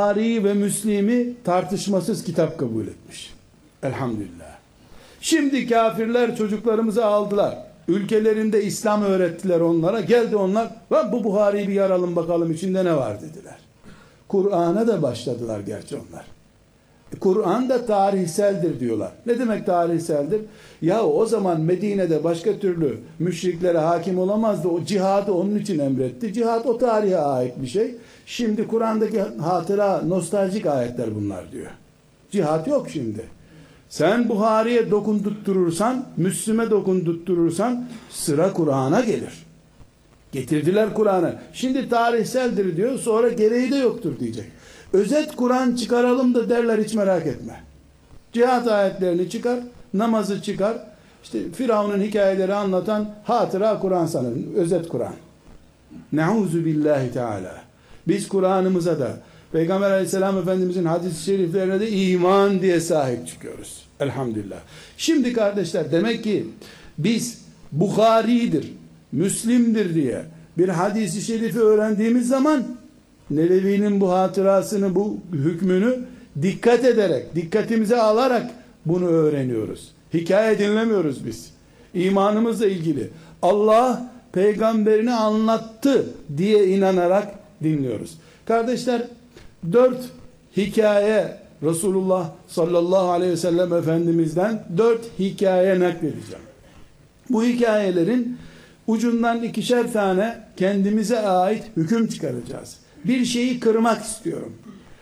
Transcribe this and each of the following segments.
Buhari ve Müslim'i tartışmasız kitap kabul etmiş. Elhamdülillah. Şimdi kafirler çocuklarımızı aldılar. Ülkelerinde İslam öğrettiler onlara. Geldi onlar, bu Buhari'yi bir yaralım bakalım içinde ne var dediler. Kur'an'a da başladılar gerçi onlar. Kur'an da tarihseldir diyorlar. Ne demek tarihseldir? Ya o zaman Medine'de başka türlü müşriklere hakim olamazdı. O cihadı onun için emretti. Cihad o tarihe ait bir şey. Şimdi Kur'an'daki hatıra, nostaljik ayetler bunlar diyor. Cihad yok şimdi. Sen Buhari'ye dokundurturursan, Müslüme dokundurturursan sıra Kur'an'a gelir. Getirdiler Kur'an'ı. Şimdi tarihseldir diyor, sonra gereği de yoktur diyecek. Özet Kur'an çıkaralım da derler, hiç merak etme. Cihat ayetlerini çıkar, namazı çıkar. İşte Firavun'un hikayeleri anlatan hatıra Kur'an sanırım. Özet Kur'an. Neuzu billahi teala. Biz Kur'an'ımıza da Peygamber aleyhisselam efendimizin hadis-i şeriflerine de iman diye sahip çıkıyoruz. Elhamdülillah. Şimdi kardeşler, demek ki biz Buhari'dir, Müslim'dir diye bir hadis-i şerifi öğrendiğimiz zaman Nebevi'nin bu hatırasını, bu hükmünü dikkat ederek, dikkatimize alarak bunu öğreniyoruz. Hikaye dinlemiyoruz biz. İmanımızla ilgili Allah peygamberini anlattı diye inanarak dinliyoruz. Kardeşler, 4 hikaye Resulullah sallallahu aleyhi ve sellem Efendimiz'den 4 hikaye nakledeceğim. Bu hikayelerin ucundan 2'şer tane kendimize ait hüküm çıkaracağız. Bir şeyi kırmak istiyorum.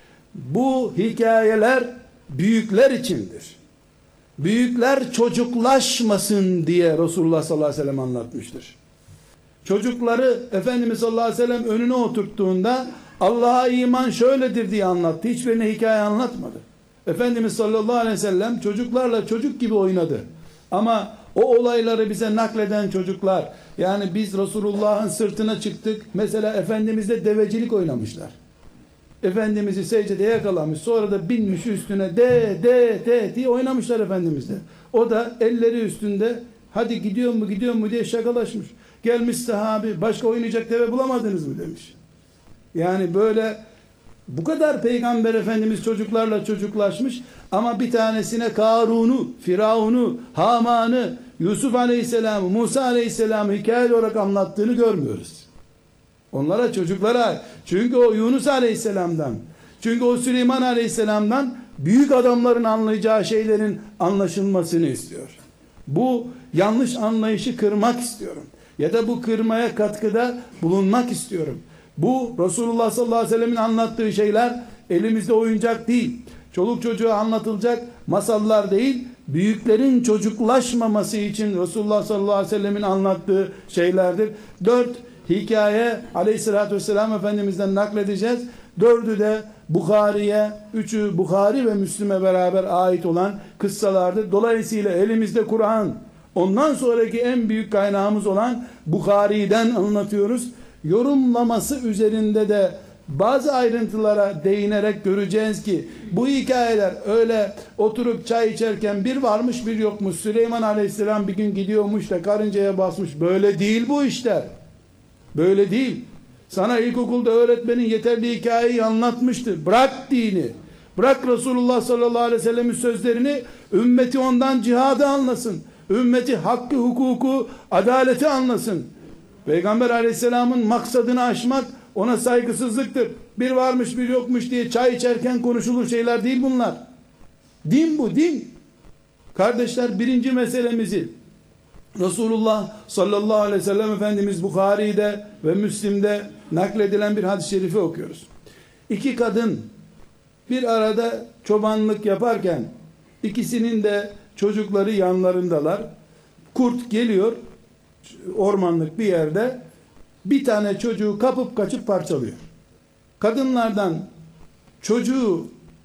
Bu hikayeler büyükler içindir. Büyükler çocuklaşmasın diye Resulullah sallallahu aleyhi ve sellem anlatmıştır. Çocukları Efendimiz sallallahu aleyhi ve sellem önüne oturttuğunda Allah'a iman şöyledir diye anlattı. Hiçbirine hikaye anlatmadı. Efendimiz sallallahu aleyhi ve sellem çocuklarla çocuk gibi oynadı. Ama o olayları bize nakleden çocuklar, yani biz Resulullah'ın sırtına çıktık. Mesela Efendimiz'le devecilik oynamışlar. Efendimiz'i secdede yakalamış. Sonra da binmiş üstüne de diye oynamışlar Efendimiz'le. O da elleri üstünde, hadi gidiyor mu diye şakalaşmış. Gelmiş sahabi, başka oynayacak deve bulamadınız mı demiş. Yani böyle bu kadar Peygamber Efendimiz çocuklarla çocuklaşmış ama bir tanesine Karun'u, Firavun'u, Haman'ı, Yusuf Aleyhisselam'ı, Musa Aleyhisselam'ı hikaye olarak anlattığını görmüyoruz. Onlara, çocuklara, çünkü o Yunus Aleyhisselam'dan, çünkü o Süleyman Aleyhisselam'dan büyük adamların anlayacağı şeylerin anlaşılmasını istiyor. Bu yanlış anlayışı kırmak istiyorum. Ya da bu kırmaya katkıda bulunmak istiyorum. Bu Resulullah sallallahu aleyhi ve sellemin anlattığı şeyler elimizde oyuncak değil. Çoluk çocuğa anlatılacak masallar değil. Büyüklerin çocuklaşmaması için Resulullah sallallahu aleyhi ve sellemin anlattığı şeylerdir. 4 hikaye aleyhissalatü vesselam Efendimiz'den nakledeceğiz. 4'ü de Buhari'ye, 3'ü Buhari ve Müslim'e beraber ait olan kıssalardır. Dolayısıyla elimizde Kur'an, ondan sonraki en büyük kaynağımız olan Buhari'den anlatıyoruz. Yorumlaması üzerinde de bazı ayrıntılara değinerek göreceğiz ki bu hikayeler öyle oturup çay içerken bir varmış bir yokmuş, Süleyman Aleyhisselam bir gün gidiyormuş da karıncaya basmış, böyle değil bu işler. Böyle değil. Sana ilkokulda öğretmenin yeterli hikayeyi anlatmıştır. Bırak dini. Bırak Resulullah sallallahu aleyhi ve sellem'in sözlerini, ümmeti ondan cihadı anlasın. Ümmeti hakkı, hukuku, adaleti anlasın. Peygamber aleyhisselamın maksadını aşmak ona saygısızlıktır. Bir varmış bir yokmuş diye çay içerken konuşulur şeyler değil bunlar. Din bu, din. Kardeşler, birinci meselemizi Resulullah sallallahu aleyhi ve sellem Efendimiz Buhari'de ve Müslim'de nakledilen bir hadis-i şerifi okuyoruz. 2 kadın bir arada çobanlık yaparken ikisinin de çocukları yanlarındalar. Kurt geliyor ormanlık bir yerde, bir tane çocuğu kapıp kaçıp parçalıyor. Kadınlardan çocuğu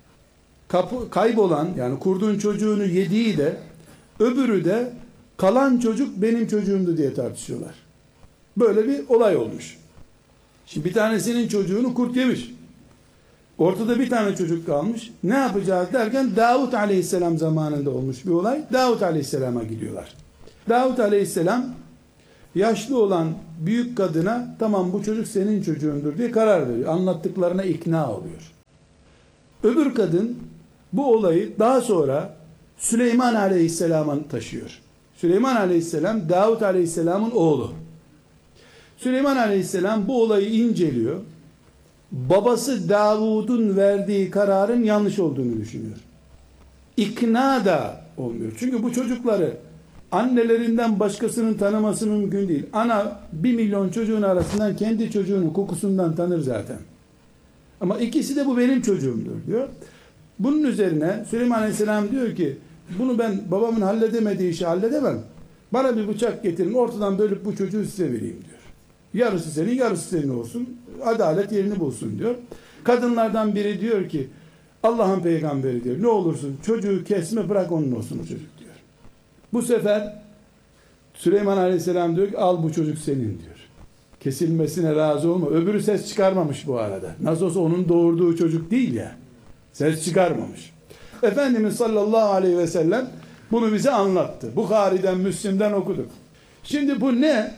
kaybolan, yani kurdun çocuğunu yediği de, öbürü de kalan çocuk benim çocuğumdu diye tartışıyorlar. Böyle bir olay olmuş. Şimdi bir tanesinin çocuğunu kurt yemiş. Ortada bir tane çocuk kalmış. Ne yapacağız derken Davut Aleyhisselam zamanında olmuş bir olay. Davut Aleyhisselam'a gidiyorlar. Davut Aleyhisselam yaşlı olan büyük kadına tamam bu çocuk senin çocuğundur diye karar veriyor. Anlattıklarına ikna oluyor. Öbür kadın bu olayı daha sonra Süleyman Aleyhisselam'a taşıyor. Süleyman Aleyhisselam Davut Aleyhisselam'ın oğlu. Süleyman Aleyhisselam bu olayı inceliyor. Babası Davud'un verdiği kararın yanlış olduğunu düşünüyor. İkna da olmuyor. Çünkü bu çocukları annelerinden başkasının tanıması mümkün değil. Ana 1 milyon çocuğun arasından kendi çocuğunun kokusundan tanır zaten. Ama ikisi de bu benim çocuğumdur diyor. Bunun üzerine Süleyman Aleyhisselam diyor ki bunu ben babamın halledemediği işi halledemem. Bana bir bıçak getirin, ortadan bölüp bu çocuğu size vereyim diyor. Yarısı senin, yarısı senin olsun. Adalet yerini bulsun diyor. Kadınlardan biri diyor ki Allah'ın peygamberi diyor. Ne olursun çocuğu kesme, bırak onun olsun o çocuk diyor. Bu sefer Süleyman Aleyhisselam diyor ki al bu çocuk senin diyor. Kesilmesine razı olma. Öbürü ses çıkarmamış bu arada. Nasıl olsa onun doğurduğu çocuk değil ya. Ses çıkarmamış. Efendimiz sallallahu aleyhi ve sellem bunu bize anlattı. Bukhari'den, Müslim'den okuduk. Şimdi bu ne?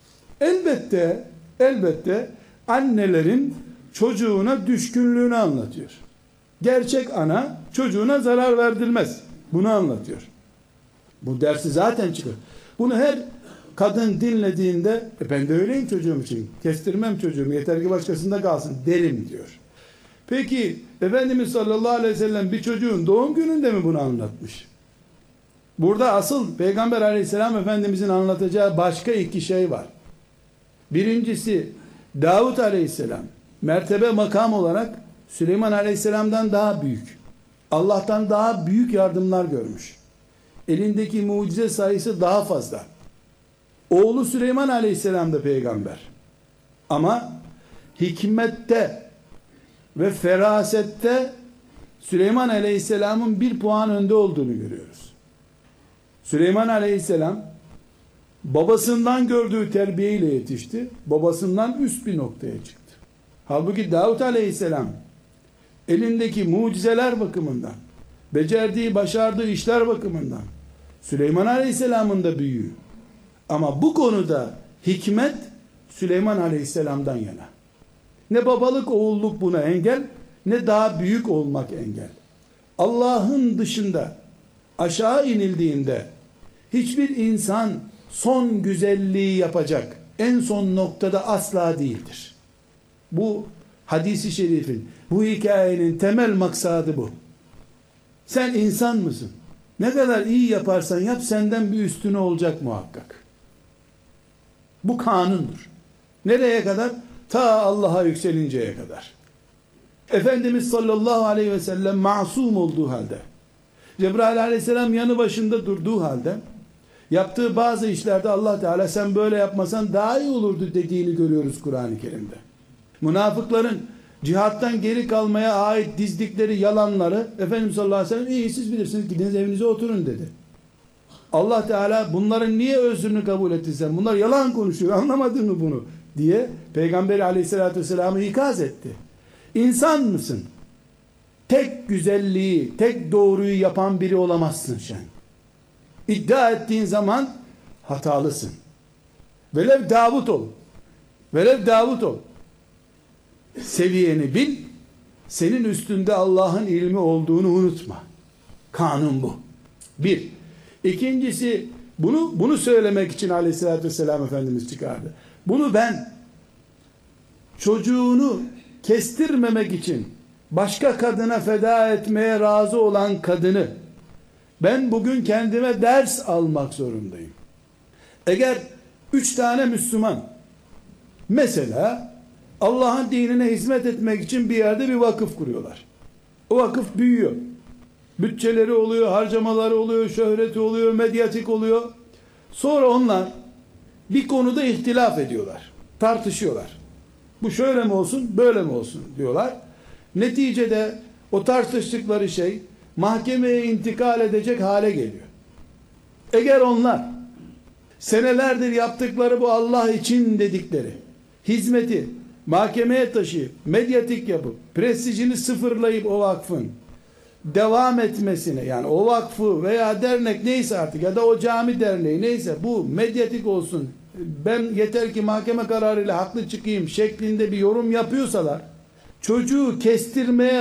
Elbette annelerin çocuğuna düşkünlüğünü anlatıyor. Gerçek ana çocuğuna zarar verdirmez. Bunu anlatıyor. Bu dersi zaten çıkıyor. Bunu her kadın dinlediğinde ben de öyleyim çocuğum için. Kestirmem çocuğumu, yeter ki başkasında kalsın derim diyor. Peki Efendimiz sallallahu aleyhi ve sellem bir çocuğun doğum gününde mi bunu anlatmış? Burada asıl Peygamber aleyhisselam Efendimizin anlatacağı başka iki şey var. Birincisi Davut aleyhisselam mertebe makam olarak Süleyman aleyhisselamdan daha büyük. Allah'tan daha büyük yardımlar görmüş. Elindeki mucize sayısı daha fazla. Oğlu Süleyman aleyhisselam da peygamber. Ama hikmette ve ferasette Süleyman aleyhisselamın 1 puan önde olduğunu görüyoruz. Süleyman aleyhisselam babasından gördüğü terbiyeyle yetişti. Babasından üst bir noktaya çıktı. Halbuki Davut aleyhisselam elindeki mucizeler bakımından, becerdiği, başardığı işler bakımından Süleyman aleyhisselamın da büyüğü. Ama bu konuda hikmet Süleyman aleyhisselamdan yana. Ne babalık, oğulluk buna engel, ne daha büyük olmak engel. Allah'ın dışında aşağı inildiğinde hiçbir insan son güzelliği yapacak en son noktada asla değildir. Bu hadisi şerifin, bu hikayenin temel maksadı bu. Sen insan mısın? Ne kadar iyi yaparsan yap senden bir üstüne olacak muhakkak. Bu kanundur. Nereye kadar? Ta Allah'a yükselinceye kadar. Efendimiz sallallahu aleyhi ve sellem masum olduğu halde, Cebrail aleyhisselam yanı başında durduğu halde, yaptığı bazı işlerde Allah Teala sen böyle yapmasan daha iyi olurdu dediğini görüyoruz Kur'an-ı Kerim'de. Münafıkların cihattan geri kalmaya ait dizdikleri yalanları Efendimiz sallallahu aleyhi ve sellem iyi siz bilirsiniz gidiniz evinize oturun dedi. Allah Teala bunların niye özrünü kabul ettin sen? Bunlar yalan konuşuyor anlamadın mı bunu? Diye Peygamberi aleyhissalatü vesselam'ı ikaz etti. İnsan mısın? Tek güzelliği, tek doğruyu yapan biri olamazsın sen. İddia ettiğin zaman hatalısın. Velev Davut ol. Velev Davut ol. Seviyeni bil. Senin üstünde Allah'ın ilmi olduğunu unutma. Kanun bu. Bir. İkincisi bunu söylemek için aleyhissalatü vesselam Efendimiz çıkardı. Bunu ben çocuğunu kestirmemek için başka kadına feda etmeye razı olan kadını ben bugün kendime ders almak zorundayım. Eğer 3 tane Müslüman mesela Allah'ın dinine hizmet etmek için bir yerde bir vakıf kuruyorlar. O vakıf büyüyor. Bütçeleri oluyor, harcamaları oluyor, şöhreti oluyor, medyatik oluyor. Sonra onlar bir konuda ihtilaf ediyorlar. Tartışıyorlar. Bu şöyle mi olsun, böyle mi olsun diyorlar. Neticede o tartıştıkları şey mahkemeye intikal edecek hale geliyor. Eğer onlar senelerdir yaptıkları bu Allah için dedikleri hizmeti mahkemeye taşıyıp, medyatik yapıp, prestijini sıfırlayıp o vakfın devam etmesine, yani o vakfı veya dernek neyse artık ya da o cami derneği neyse bu medyatik olsun, ben yeter ki mahkeme kararıyla haklı çıkayım şeklinde bir yorum yapıyorsalar çocuğu kestirmeye